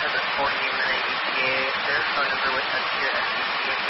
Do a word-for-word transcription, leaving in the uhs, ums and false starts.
number fourteen Renee E T A. Is there a phone number with us here at S C C